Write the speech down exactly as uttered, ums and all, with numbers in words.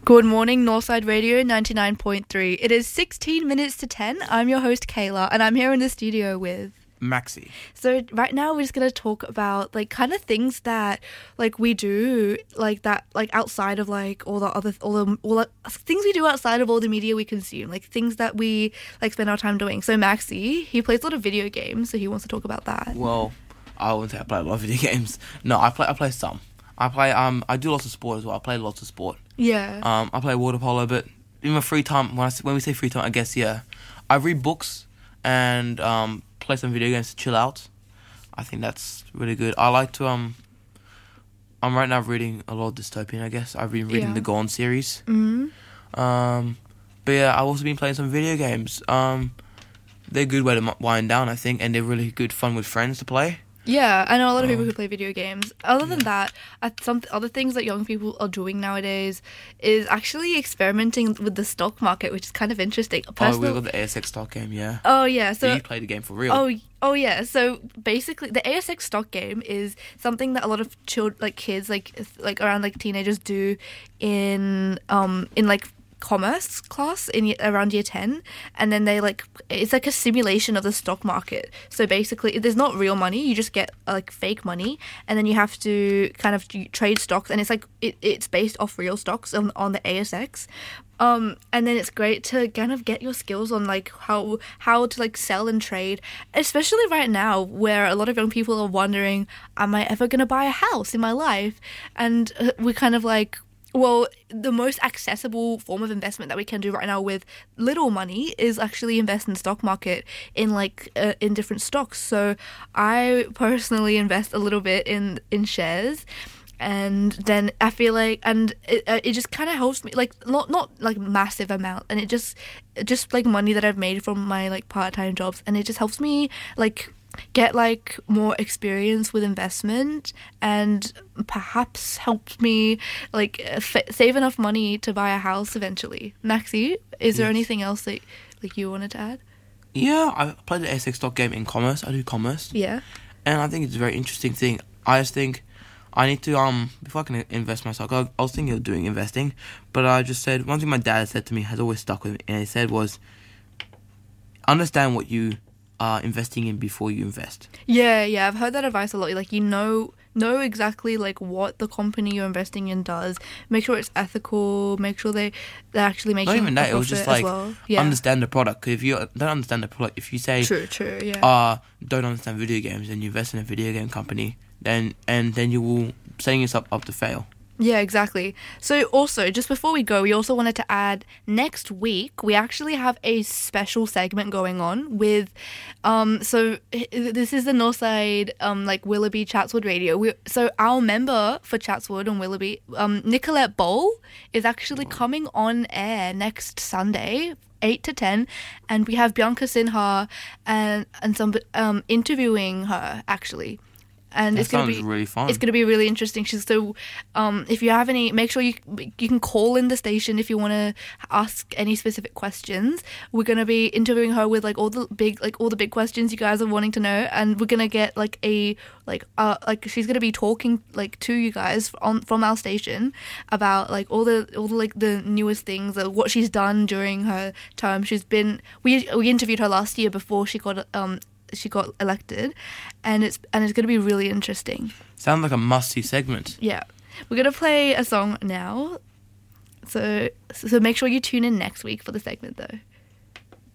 Good morning, Northside Radio ninety-nine point three. It is sixteen minutes to ten. I'm your host, Kayla, and I'm here in the studio with... Maxi. So right now we're just going to talk about, like, kind of things that, like, we do, like, that, like, outside of, like, all the other, all the, all the things we do outside of all the media we consume, like, things that we, like, spend our time doing. So Maxi, he plays a lot of video games, so he wants to talk about that. Well, I wouldn't say I play a lot of video games. No, I play, I play some. I play, um, I do lots of sport as well. I play lots of sport. Yeah. Um, I play water polo, but in my free time, when I, when we say free time, I guess, yeah, I read books and, um, play some video games to chill out. I think that's really good. I like to, um, I'm right now reading a lot of dystopian, I guess. I've been reading Yeah. the Gone series. Mm-hmm. Um, but yeah, I've also been playing some video games. Um, they're a good way to m- wind down, I think, and they're really good fun with friends to play. Yeah, I know a lot of people Um, who play video games. Other than that, I, some other things that young people are doing nowadays is actually experimenting with the stock market, which is kind of interesting. Oh, Personal- we've got the A S X stock game, yeah. Oh yeah, So so you play the game for real. oh oh yeah, so basically the A S X stock game is something that a lot of child like kids like like around like teenagers do in um in like commerce class in ye- around year ten, and then they like it's like a simulation of the stock market. So basically there's not real money, you just get uh, like fake money, and then you have to kind of do- trade stocks, and it's like it, it's based off real stocks on, on the A S X. Um, and then it's great to kind of get your skills on like how how to like sell and trade, especially right now where a lot of young people are wondering, am I ever gonna buy a house in my life? And uh, we're kind of like, well, the most accessible form of investment that we can do right now with little money is actually invest in the stock market in like uh, in different stocks. So I personally invest a little bit in in shares. And then I feel like, and it, uh, it just kind of helps me, like, not not like massive amount, and it just, just like money that I've made from my like part-time jobs, and it just helps me like get like more experience with investment, and perhaps helps me like f- save enough money to buy a house eventually. Maxi, is there Yes. anything else that like you wanted to add? Yeah, I play the A S X stock game in commerce. I do commerce. Yeah. And I think it's a very interesting thing. I just think I need to, um, before I can invest myself, I, I was thinking of doing investing, but I just said, one thing my dad said to me has always stuck with me, and he said was, understand what you are investing in before you invest. Yeah, yeah, I've heard that advice a lot. Like, you know, know exactly like what the company you're investing in does. Make sure it's ethical. Make sure they they're actually making. Not even that. a It was just profit like as well. Yeah. understand the product. 'Cause if you don't understand the product, if you say, True, true, yeah. uh, don't understand video games and you invest in a video game company, then and then you will setting yourself up to fail. Yeah, exactly. So also, just before we go, we also wanted to add next week, we actually have a special segment going on with, um, so h- this is the Northside, um, like Willoughby Chatswood Radio. We, so our member for Chatswood and Willoughby, um, Nicolette Bowl, is actually coming on air next Sunday, eight to ten, and we have Bianca Sinha and, and some, um, interviewing her, actually. And That it's gonna sounds be really fun. It's gonna be really interesting. She's so, um, if you have any, make sure you you can call in the station if you want to ask any specific questions. We're gonna be interviewing her with like all the big like all the big questions you guys are wanting to know, and we're gonna get like a like uh like she's gonna be talking like to you guys on from our station about like all the all the like the newest things, uh, what she's done during her term. She's been we we interviewed her last year before she got um. she got elected, and it's and it's going to be really interesting. Sounds like a must-see segment. Yeah, we're going to play a song now, so so make sure you tune in next week for the segment though.